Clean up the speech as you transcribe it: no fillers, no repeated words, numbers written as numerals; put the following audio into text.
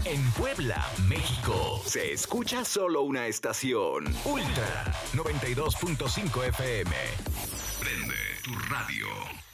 En Puebla, México, se escucha solo una estación. Ultra 92.5 FM. Prende tu radio.